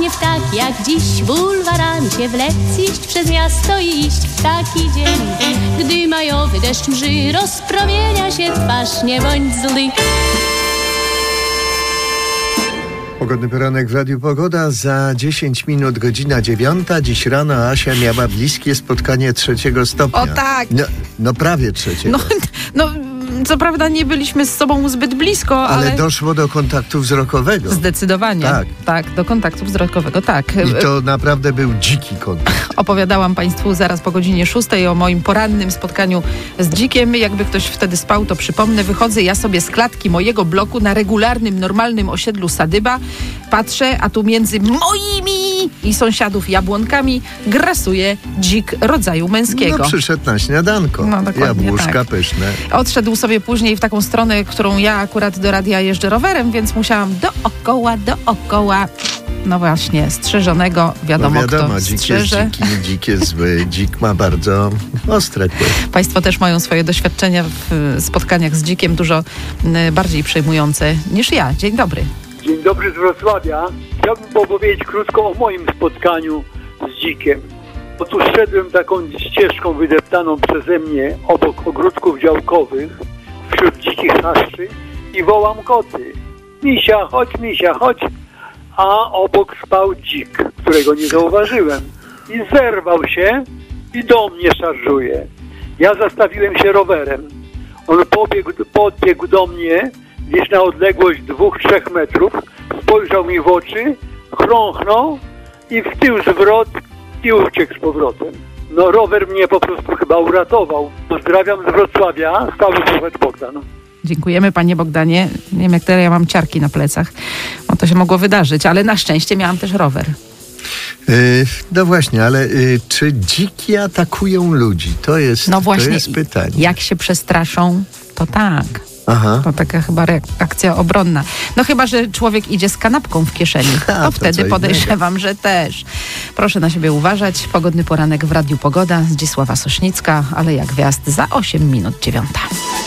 w tak jak dziś w Ulwarancie wlec iść przez miasto i iść w taki dzień, gdy majowy deszcz mrzy, rozpromienia się twarz, nie bądź zły. Pogodny poranek w Radiu Pogoda. Za 10 minut, godzina 9. Dziś rano Asia miała bliskie spotkanie 3 stopnia. O tak! No prawie 3. No, co prawda nie byliśmy z sobą zbyt blisko, ale doszło do kontaktu wzrokowego. Zdecydowanie. Tak, do kontaktu wzrokowego, tak. I to naprawdę był dziki kontakt. Opowiadałam Państwu zaraz po godzinie 6 o moim porannym spotkaniu z dzikiem. Jakby ktoś wtedy spał, to przypomnę. Wychodzę ja sobie z klatki mojego bloku na regularnym, normalnym osiedlu Sadyba. Patrzę, a tu między moimi i sąsiadów jabłonkami grasuje dzik rodzaju męskiego. No przyszedł na śniadanko. Jabłuszka pyszne. Odszedł sobie później w taką stronę, którą ja akurat do radia jeżdżę rowerem, więc musiałam dookoła. No właśnie, strzeżonego, wiadomo kto dzik strzeże. Jest dziki, dzik jest zły, dzik ma bardzo ostre kły. Państwo też mają swoje doświadczenia w spotkaniach z dzikiem, dużo bardziej przejmujące niż ja. Dzień dobry. Dzień dobry z Wrocławia. Chciałbym opowiedzieć krótko o moim spotkaniu z dzikiem. Otóż szedłem taką ścieżką wydeptaną przeze mnie obok ogródków działkowych wśród dzikich chaszczy i wołam koty. Misia, chodź. A obok spał dzik, którego nie zauważyłem. I zerwał się i do mnie szarżuje. Ja zastawiłem się rowerem. On podbiegł do mnie gdzieś na odległość 2-3 metrów, spojrzał mi w oczy, chrząknął i w tył zwrot i uciekł z powrotem. No rower mnie po prostu chyba uratował. Pozdrawiam z Wrocławia, stały profet Bogdan. Dziękujemy, panie Bogdanie. Nie wiem, jak teraz ja mam ciarki na plecach. No to się mogło wydarzyć, ale na szczęście miałam też rower. No właśnie, ale czy dziki atakują ludzi? To jest pytanie. Jak się przestraszą, to tak. Aha. To taka chyba reakcja obronna. No chyba, że człowiek idzie z kanapką w kieszeni. To wtedy podejrzewam, że też. Proszę na siebie uważać. Pogodny poranek w Radiu Pogoda. Zdzisława Sośnicka, ale jak gwiazd za 8 minut 9.